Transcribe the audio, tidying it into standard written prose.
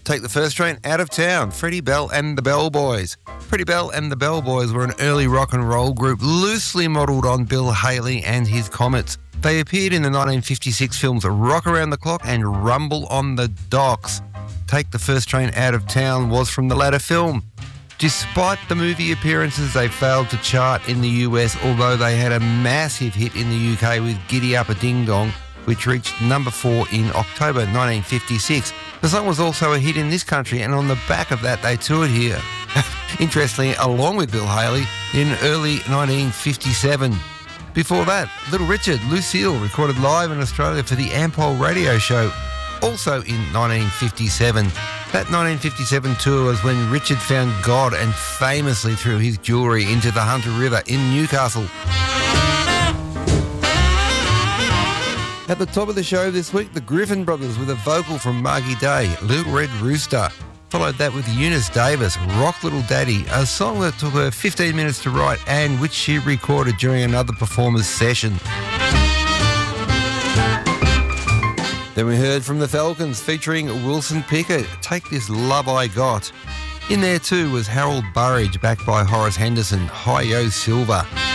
Take the First Train Out of Town, Freddie Bell and the Bell Boys. Freddie Bell and the Bell Boys were an early rock and roll group loosely modelled on Bill Haley and his Comets. They appeared in the 1956 films Rock Around the Clock and Rumble on the Docks. Take the First Train Out of Town was from the latter film. Despite the movie appearances, they failed to chart in the US, although they had a massive hit in the UK with Giddy Up a Ding Dong, which reached number 4 in October 1956. The song was also a hit in this country, and on the back of that, they toured here. Interestingly, along with Bill Haley, in early 1957. Before that, Little Richard, Lucille, recorded live in Australia for the Ampol radio show, also in 1957. That 1957 tour was when Richard found God and famously threw his jewellery into the Hunter River in Newcastle. At the top of the show this week, the Griffin Brothers with a vocal from Margie Day, Little Red Rooster. Followed that with Eunice Davis, Rock Little Daddy, a song that took her 15 minutes to write and which she recorded during another performer's session. Then we heard from the Falcons featuring Wilson Pickett, Take This Love I Got. In there too was Harold Burridge, backed by Horace Henderson, Hi Yo Silver.